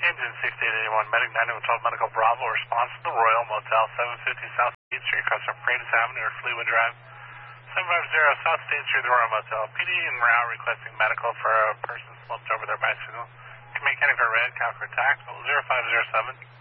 Engine 6881, Medic 912 Medical Bravo, response to the Royal Motel 750 South State Street, across from Freitas Avenue or Fleetwood Drive. 750 South State Street, the Royal Motel. PD en route requesting medical for a person slumped over their bicycle. Command Canada Red, Calgary Tax, 0507.